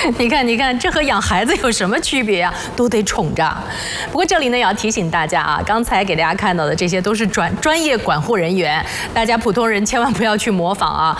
你看，这和养孩子有什么区别啊？都得宠着。不过这里呢也要提醒大家啊，刚才给大家看到的这些都是专业管护人员，大家普通人千万不要去模仿啊。